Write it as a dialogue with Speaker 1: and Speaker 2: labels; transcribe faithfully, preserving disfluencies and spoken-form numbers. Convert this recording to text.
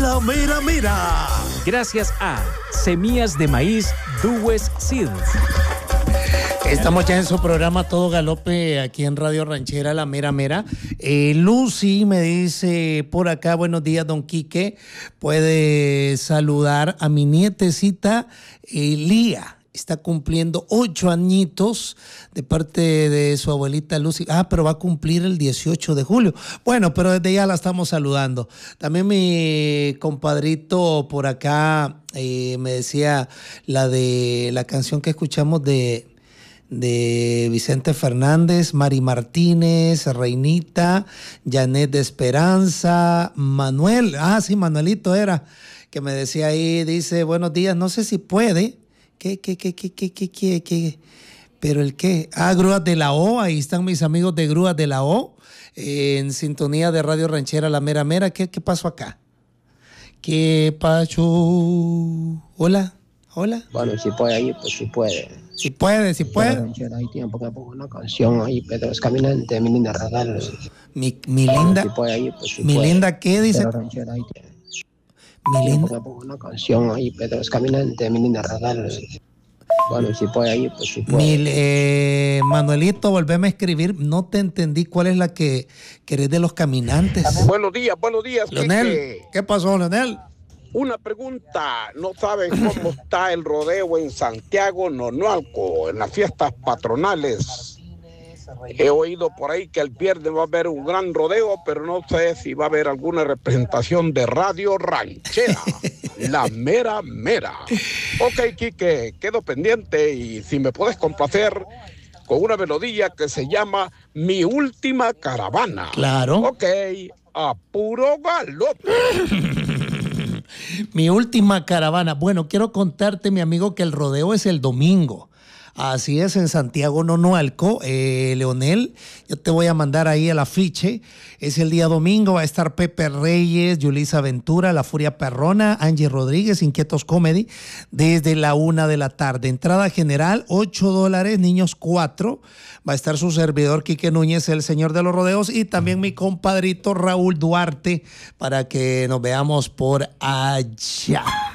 Speaker 1: La Mera Mera.
Speaker 2: Gracias a Semillas de Maíz Duwes Seeds.
Speaker 3: Estamos ya en su programa Todo Galope aquí en Radio Ranchera La Mera Mera. Eh, Lucy me dice por acá, buenos días, don Quique. Puede saludar a mi nietecita Lía. Está cumpliendo ocho añitos de parte de su abuelita Lucy. Ah, pero va a cumplir el dieciocho de julio. Bueno, pero desde ya la estamos saludando. También mi compadrito por acá eh, me decía la de la canción que escuchamos de, de Vicente Fernández, Mari Martínez, Reinita, Janet de Esperanza, Manuel. Ah, sí, Manuelito era, que me decía ahí, dice, buenos días, no sé si puede. ¿Qué, qué, qué, qué, qué, qué, qué, qué? ¿Pero el qué? Ah, Grúas de la O, ahí están mis amigos de Grúas de la O, eh, en sintonía de Radio Ranchera La Mera Mera. ¿Qué, qué pasó acá? ¿Qué pasó? Hola, hola.
Speaker 4: Bueno, si puede ahí, pues si puede.
Speaker 3: Si puede, si puede.
Speaker 4: Ranchera, hay tiempo que pongo una canción ahí, Pedro es caminante, mi linda radar.
Speaker 3: Mi, mi linda,
Speaker 4: si puede ahí, pues si
Speaker 3: mi
Speaker 4: puede.
Speaker 3: linda, ¿qué dice?
Speaker 4: Pedro Ranchera, hay tiempo.
Speaker 3: Mi linda.
Speaker 4: Que pongo una canción ahí, Pedro es caminante, mi linda radar. Bueno, si puede ahí, pues si puede.
Speaker 3: Mi, eh, Manuelito, volveme a escribir. No te entendí cuál es la que querés de los caminantes.
Speaker 5: Buenos días, buenos días.
Speaker 3: Leonel,
Speaker 5: Quique.
Speaker 3: ¿qué pasó, Leonel?
Speaker 5: Una pregunta, ¿no saben cómo está el rodeo en Santiago Nonualco, en las fiestas patronales? He oído por ahí que el viernes va a haber un gran rodeo, pero no sé si va a haber alguna representación de Radio Ranchera, La Mera Mera. Ok, Quique, quedo pendiente y si me puedes complacer con una melodía que se llama Mi Última Caravana.
Speaker 3: Claro.
Speaker 5: Ok, a puro galope.
Speaker 3: Mi última caravana. Bueno, quiero contarte, mi amigo, que el rodeo es el domingo. Así es, en Santiago Nonualco, eh, Leonel, yo te voy a mandar ahí el afiche. Es el día domingo, va a estar Pepe Reyes, Yulisa Ventura, La Furia Perrona, Angie Rodríguez, Inquietos Comedy, desde la una de la tarde. Entrada general, ocho dólares, niños cuatro. Va a estar su servidor Quique Núñez, el señor de los rodeos, y también mi compadrito Raúl Duarte, para que nos veamos por allá.